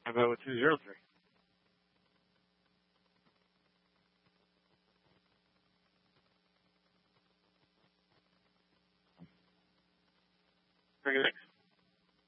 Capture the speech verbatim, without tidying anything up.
How about with two zero three? Very good.